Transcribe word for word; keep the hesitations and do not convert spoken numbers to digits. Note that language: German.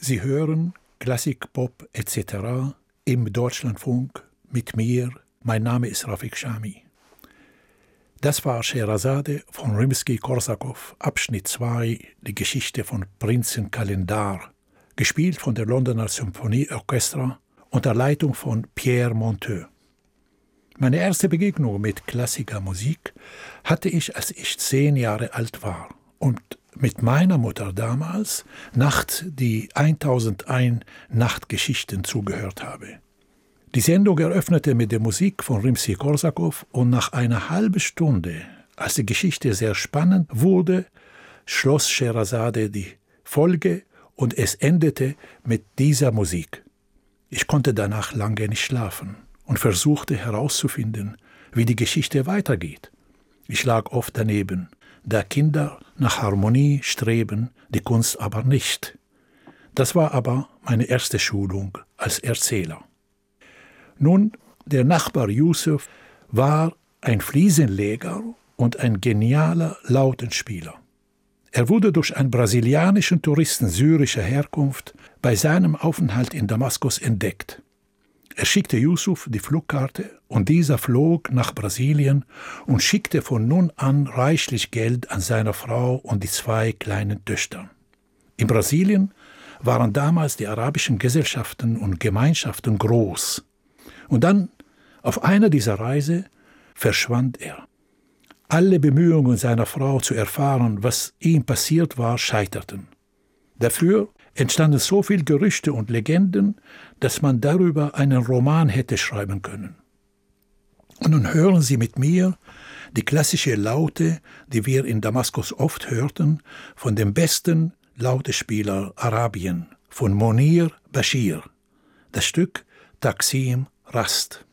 Sie hören Klassik, Pop et cetera im Deutschlandfunk mit mir. Mein Name ist Rafik Shami. Das war Scheherazade von Rimski-Korsakow, Abschnitt zwei, die Geschichte von Prinzen Kalendar, gespielt von der Londoner Symphonieorchestra unter Leitung von Pierre Monteux. Meine erste Begegnung mit klassischer Musik hatte ich, als ich zehn Jahre alt war und mit meiner Mutter damals nachts die tausendeins Nachtgeschichten zugehört habe. Die Sendung eröffnete mit der Musik von Rimski-Korsakow und nach einer halben Stunde, als die Geschichte sehr spannend wurde, schloss Scheherazade die Folge und es endete mit dieser Musik. Ich konnte danach lange nicht schlafen und versuchte herauszufinden, wie die Geschichte weitergeht. Ich lag oft daneben, da Kinder nach Harmonie streben, die Kunst aber nicht. Das war aber meine erste Schulung als Erzähler. Nun, der Nachbar Yusuf war ein Fliesenleger und ein genialer Lautenspieler. Er wurde durch einen brasilianischen Touristen syrischer Herkunft bei seinem Aufenthalt in Damaskus entdeckt. Er schickte Yusuf die Flugkarte und dieser flog nach Brasilien und schickte von nun an reichlich Geld an seine Frau und die zwei kleinen Töchter. In Brasilien waren damals die arabischen Gesellschaften und Gemeinschaften groß. Und dann, auf einer dieser Reise, verschwand er. Alle Bemühungen seiner Frau zu erfahren, was ihm passiert war, scheiterten. Dafür entstanden so viele Gerüchte und Legenden, dass man darüber einen Roman hätte schreiben können. Und nun hören Sie mit mir die klassische Laute, die wir in Damaskus oft hörten, von dem besten Lautespieler Arabien, von Monir Bashir. Das Stück Taksim Rast.